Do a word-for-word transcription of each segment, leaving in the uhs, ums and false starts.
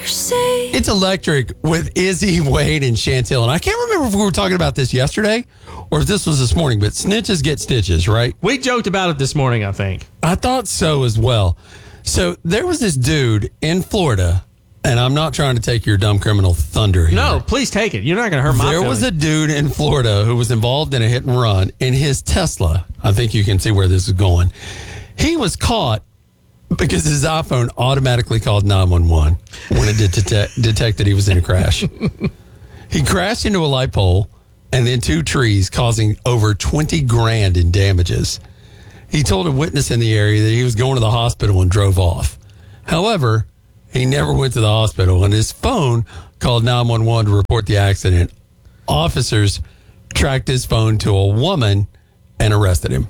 say. It's Electric with Izzy, Wade, and Chantel. And I can't remember if we were talking about this yesterday or if this was this morning, but snitches get stitches, right? We joked about it this morning, I think. I thought so as well. So there was this dude in Florida, and I'm not trying to take your dumb criminal thunder here. No, please take it. You're not going to hurt my There feelings. was a dude in Florida who was involved in a hit and run in his Tesla. I think you can see where this is going. He was caught because his iPhone automatically called nine one one when it did detect, detect that he was in a crash. He crashed into a light pole and then two trees, causing over twenty grand in damages. He told a witness in the area that he was going to the hospital and drove off. However, he never went to the hospital, and his phone called nine one one to report the accident. Officers tracked his phone to a woman and arrested him.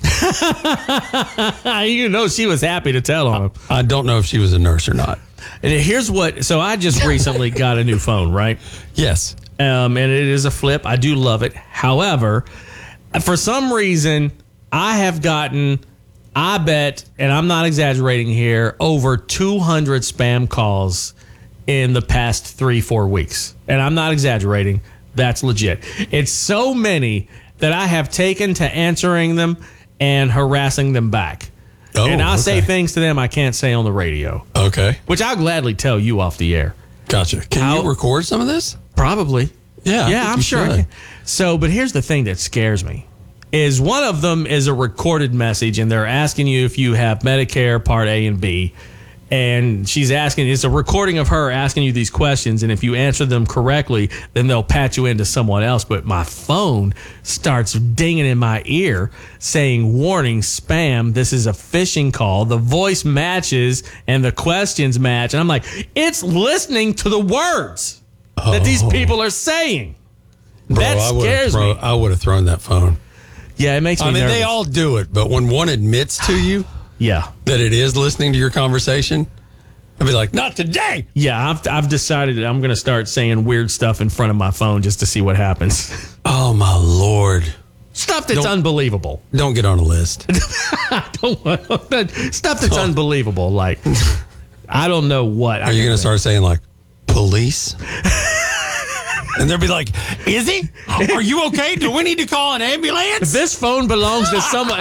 You know she was happy to tell on him. I don't know if she was a nurse or not. And here's what, so I just recently got a new phone, right? Yes. Um, and it is a flip. I do love it. However, for some reason, I have gotten, I bet, and I'm not exaggerating here, over two hundred spam calls in the past three, four weeks. And I'm not exaggerating. That's legit. It's so many that I have taken to answering them and harassing them back. Oh, and I'll okay. say things to them I can't say on the radio, Okay. which I'll gladly tell you off the air. Gotcha. Can How- you record some of this? Probably. Yeah. I Yeah, think I'm you sure. I should. can. So, but here's the thing that scares me is one of them is a recorded message, and they're asking you if you have Medicare Part A and B. And she's asking, it's a recording of her asking you these questions. And if you answer them correctly, then they'll patch you into someone else. But my phone starts dinging in my ear saying, warning, spam. This is a phishing call. The voice matches and the questions match. And I'm like, it's listening to the words that these people are saying. Bro, that I would've scares thrown, me. I would have thrown that phone. Yeah, it makes me I mean, nervous. they all do it, but when one admits to you yeah. that it is listening to your conversation, I'd be like, not today. Yeah, I've, I've decided that I'm going to start saying weird stuff in front of my phone just to see what happens. Oh, my Lord. Stuff that's Don't- unbelievable. Don't get on a list. I don't want stuff that's unbelievable. Like, I don't know what. Are you going to start saying, like, police? And they'll be like, is he? Are you okay? Do we need to call an ambulance? This phone belongs to someone.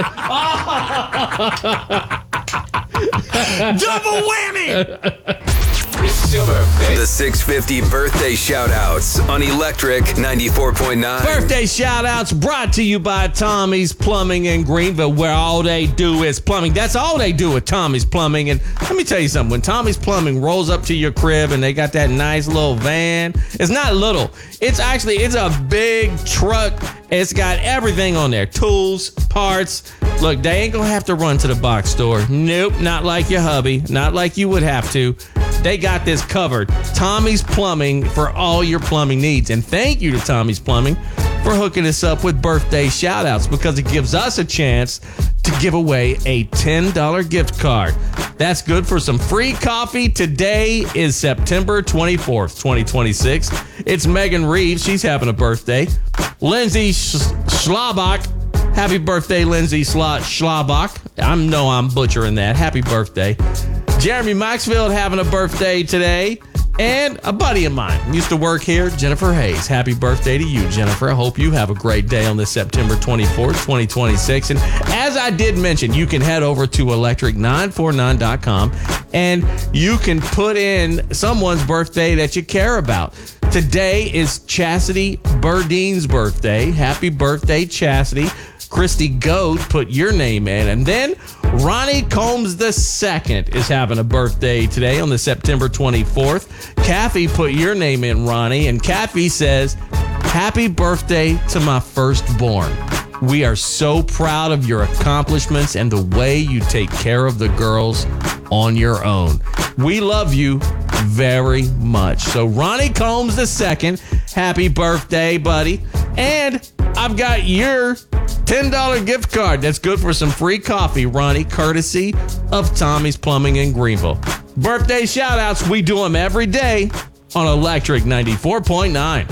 Double whammy! It's your birthday. The six fifty birthday shout-outs on Electric ninety-four point nine. Birthday shout-outs brought to you by Tommy's Plumbing in Greenville, where all they do is plumbing. That's all they do at Tommy's Plumbing. And let me tell you something. When Tommy's Plumbing rolls up to your crib and they got that nice little van, it's not little. It's actually, it's a big truck. It's got everything on there. Tools, parts. Look, they ain't gonna have to run to the box store. Nope, not like your hubby. Not like you would have to. They got this covered. Tommy's Plumbing for all your plumbing needs. And thank you to Tommy's Plumbing for hooking us up with birthday shout-outs, because it gives us a chance to give away a ten dollars gift card. That's good for some free coffee. Today is September twenty-fourth, twenty twenty-six. It's Megan Reeves. She's having a birthday. Lindsay Sch- Schlabach. Happy birthday, Lindsay Schla- Schlabach. I know I'm butchering that. Happy birthday. Jeremy Maxfield having a birthday today. And a buddy of mine used to work here, Jennifer Hayes. Happy birthday to you, Jennifer. I hope you have a great day on this September twenty-fourth, twenty twenty-six. And as I did mention, you can head over to electric nine four nine dot com and you can put in someone's birthday that you care about. Today is Chastity Burdine's birthday. Happy birthday, Chastity. Christy Goat, put your name in. And then Ronnie Combs the second is having a birthday today on the September twenty-fourth. Kathy, put your name in, Ronnie. And Kathy says, happy birthday to my firstborn. We are so proud of your accomplishments and the way you take care of the girls on your own. We love you very much. So Ronnie Combs the second, happy birthday, buddy. And I've got your ten dollars gift card that's good for some free coffee, Ronnie, courtesy of Tommy's Plumbing in Greenville. Birthday shout-outs, we do them every day on Electric ninety-four point nine.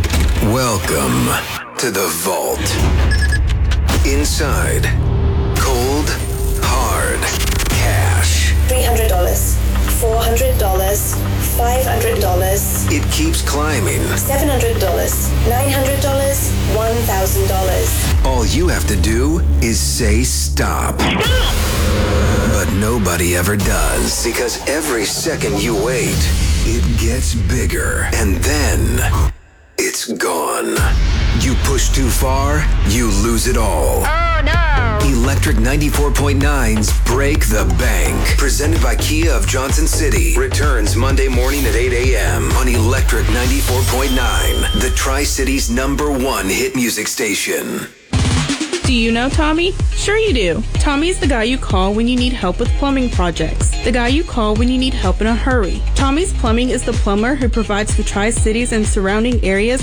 Welcome to the vault. Inside, cold, hard cash. three hundred dollars, four hundred dollars, five hundred dollars. It keeps climbing. seven hundred dollars. nine hundred dollars. one thousand dollars. All you have to do is say stop. But nobody ever does, because every second you wait, it gets bigger, and then it's gone. You push too far, you lose it all. Oh no! Electric ninety-four point nine's Break the Bank, presented by Kia of Johnson City, returns Monday morning at eight a.m. on Electric ninety-four point nine, the Tri-City's number one hit music station. Do you know Tommy? Sure you do. Tommy's the guy you call when you need help with plumbing projects. The guy you call when you need help in a hurry. Tommy's Plumbing is the plumber who provides the Tri-Cities and surrounding areas